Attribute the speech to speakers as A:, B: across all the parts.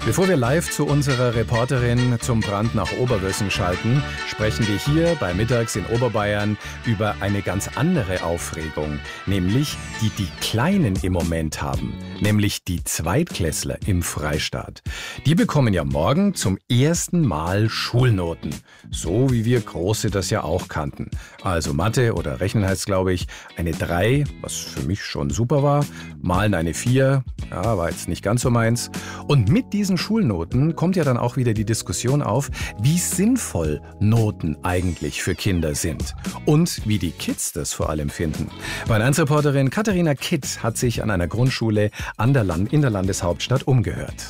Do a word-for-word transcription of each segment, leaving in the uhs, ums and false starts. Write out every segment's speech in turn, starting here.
A: Bevor wir live zu unserer Reporterin zum Brand nach Oberwössing schalten, sprechen wir hier bei Mittags in Oberbayern über eine ganz andere Aufregung, nämlich die die Kleinen im Moment haben, nämlich die Zweitklässler im Freistaat. Die bekommen ja morgen zum ersten Mal Schulnoten, so wie wir Große das ja auch kannten. Also Mathe oder Rechnen heißt, glaube ich, eine drei, was für mich schon super war, Malen eine vier, ja, war jetzt nicht ganz so meins. Und mit diesen Schulnoten kommt ja dann auch wieder die Diskussion auf, wie sinnvoll Noten eigentlich für Kinder sind und wie die Kids das vor allem finden. Meine eins Reporterin Katharina Kitt hat sich an einer Grundschule an der Land- in der Landeshauptstadt umgehört.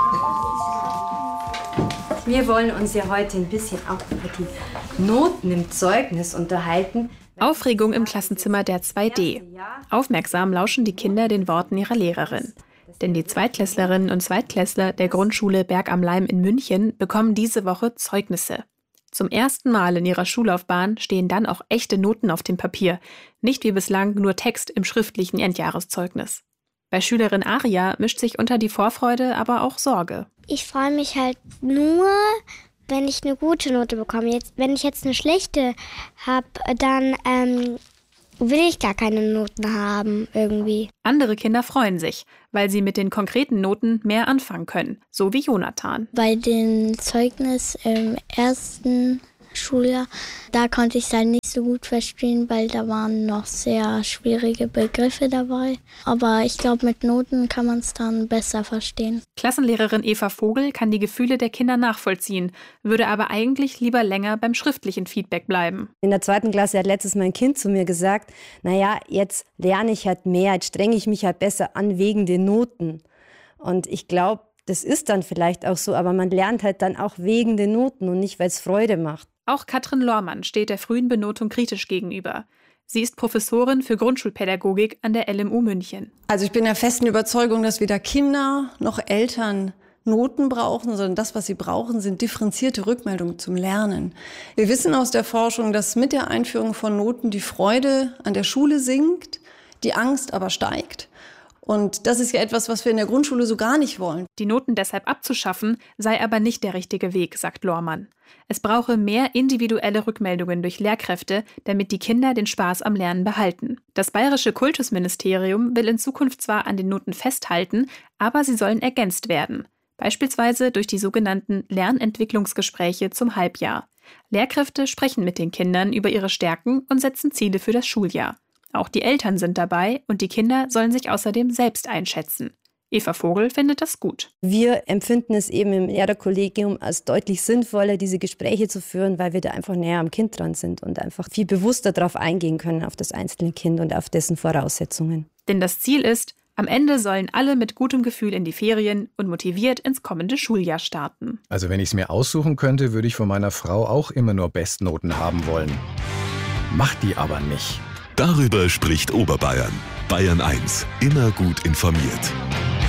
B: Wir wollen uns ja heute ein bisschen auch über die Noten im Zeugnis unterhalten.
C: Aufregung im Klassenzimmer der zwei D. Aufmerksam lauschen die Kinder den Worten ihrer Lehrerin. Denn die Zweitklässlerinnen und Zweitklässler der Grundschule Berg am Laim in München bekommen diese Woche Zeugnisse. Zum ersten Mal in ihrer Schullaufbahn stehen dann auch echte Noten auf dem Papier, nicht wie bislang nur Text im schriftlichen Endjahreszeugnis. Bei Schülerin Aria mischt sich unter die Vorfreude aber auch Sorge.
D: Ich freue mich halt nur, wenn ich eine gute Note bekomme. Jetzt, wenn ich jetzt eine schlechte habe, dann ähm, will ich gar keine Noten haben irgendwie.
C: Andere Kinder freuen sich, weil sie mit den konkreten Noten mehr anfangen können, so wie Jonathan.
D: Bei dem Zeugnis im ersten Schuljahr, da konnte ich es halt nicht so gut verstehen, weil da waren noch sehr schwierige Begriffe dabei. Aber ich glaube, mit Noten kann man es dann besser verstehen.
C: Klassenlehrerin Eva Vogel kann die Gefühle der Kinder nachvollziehen, würde aber eigentlich lieber länger beim schriftlichen Feedback bleiben.
E: In der zweiten Klasse hat letztes Mal ein Kind zu mir gesagt, naja, jetzt lerne ich halt mehr, jetzt strenge ich mich halt besser an wegen den Noten. Und ich glaube, das ist dann vielleicht auch so, aber man lernt halt dann auch wegen den Noten und nicht, weil es Freude macht.
C: Auch Katrin Lohrmann steht der frühen Benotung kritisch gegenüber. Sie ist Professorin für Grundschulpädagogik an der L M U München.
F: Also ich bin der festen Überzeugung, dass weder Kinder noch Eltern Noten brauchen, sondern das, was sie brauchen, sind differenzierte Rückmeldungen zum Lernen. Wir wissen aus der Forschung, dass mit der Einführung von Noten die Freude an der Schule sinkt, die Angst aber steigt. Und das ist ja etwas, was wir in der Grundschule so gar nicht wollen.
C: Die Noten deshalb abzuschaffen, sei aber nicht der richtige Weg, sagt Lohrmann. Es brauche mehr individuelle Rückmeldungen durch Lehrkräfte, damit die Kinder den Spaß am Lernen behalten. Das Bayerische Kultusministerium will in Zukunft zwar an den Noten festhalten, aber sie sollen ergänzt werden. Beispielsweise durch die sogenannten Lernentwicklungsgespräche zum Halbjahr. Lehrkräfte sprechen mit den Kindern über ihre Stärken und setzen Ziele für das Schuljahr. Auch die Eltern sind dabei und die Kinder sollen sich außerdem selbst einschätzen. Eva Vogel findet das gut.
E: Wir empfinden es eben im Lehrerkollegium als deutlich sinnvoller, diese Gespräche zu führen, weil wir da einfach näher am Kind dran sind und einfach viel bewusster darauf eingehen können, auf das einzelne Kind und auf dessen Voraussetzungen.
C: Denn das Ziel ist, am Ende sollen alle mit gutem Gefühl in die Ferien und motiviert ins kommende Schuljahr starten.
A: Also wenn ich es mir aussuchen könnte, würde ich von meiner Frau auch immer nur Bestnoten haben wollen. Macht die aber nicht.
G: Darüber spricht Oberbayern. Bayern eins, immer gut informiert.